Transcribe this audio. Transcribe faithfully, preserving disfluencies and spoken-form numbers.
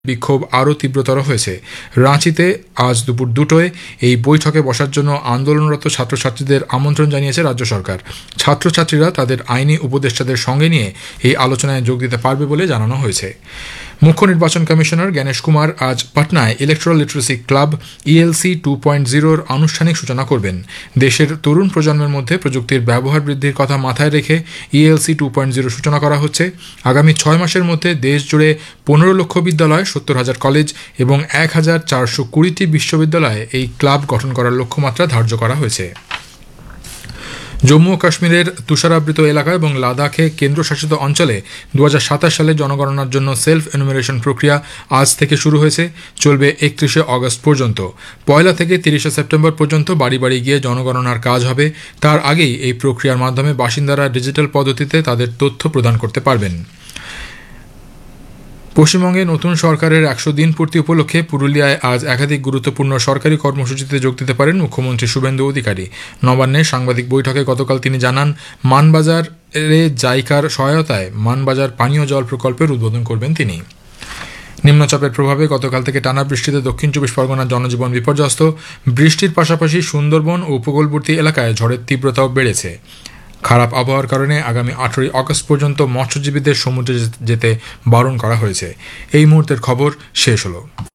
বিক্ষোভ আরও তীব্রতর হয়েছে। রাঁচিতে আজ দুপুর দুটোয় এই বৈঠকে বসার জন্য আন্দোলনরত ছাত্রছাত্রীদের আমন্ত্রণ জানিয়েছে রাজ্য সরকার। ছাত্রছাত্রীরা তাদের আইনি উপদেষ্টাদের সঙ্গে নিয়ে এই আলোচনায় যোগ দিতে পারবে বলে জানানো হয়েছে। মুখ্য নির্বাচন কমিশনার গণেশ কুমার আজ পাটনায় electoral literacy club ইএলসি two point জিরোর আনুষ্ঠানিক সূচনা করবেন। দেশের তরুণ প্রজন্মের মধ্যে প্রযুক্তির ব্যবহার বৃদ্ধির কথা মাথায় রেখে ইএলসি টু পয়েন্ট জিরো সূচনা করা হচ্ছে। আগামী ছয় মাসের মধ্যে দেশ জুড়ে পনেরো লক্ষ বিদ্যালয়, সত্তর হাজার কলেজ এবং এক হাজার চারশো কুড়িটি বিশ্ববিদ্যালয়ে এই ক্লাব গঠন করার লক্ষ্যমাত্রা ধার্য করা হয়েছে। জম্মু ও কাশ্মীরের তুষারাবৃত এলাকা এবং লাদাখে কেন্দ্রশাসিত অঞ্চলে দু হাজার সাতাশ সালে জনগণনার জন্য সেলফ এনুমেরেশন প্রক্রিয়া আজ থেকে শুরু হয়েছে, চলবে একত্রিশে অগস্ট পর্যন্ত। পয়লা থেকে তিরিশে সেপ্টেম্বর পর্যন্ত বাড়ি বাড়ি গিয়ে জনগণনার কাজ হবে। তার আগেই এই প্রক্রিয়ার মাধ্যমে বাসিন্দারা ডিজিটাল পদ্ধতিতে তাদের তথ্য প্রদান করতে পারবেন। পশ্চিমবঙ্গে নতুন সরকারের একশো দিন পূর্তি উপলক্ষে পুরুলিয়ায় আজ একাধিক গুরুত্বপূর্ণ সরকারি কর্মসূচিতে যোগ দিতে পারেন মুখ্যমন্ত্রী শুভেন্দু অধিকারী। নবান্নে সাংবাদিক বৈঠকে গতকাল তিনি জানান, মানবাজারে জাইকার সহায়তায় মানবাজার পানীয় জল প্রকল্পের উদ্বোধন করবেন তিনি। নিম্নচাপের প্রভাবে গতকাল থেকে টানা বৃষ্টিতে দক্ষিণ চব্বিশ পরগনার জনজীবন বিপর্যস্ত। বৃষ্টির পাশাপাশি সুন্দরবন ও উপকূলবর্তী এলাকায় ঝড়ের তীব্রতাও বেড়েছে। খারাপ আবহাওয়ার কারণে আগামী আঠারোই আগস্ট পর্যন্ত মৎস্যজীবীদের সমুদ্রে যেতে বারণ করা হয়েছে। এই মুহূর্তের খবর শেষ হলো।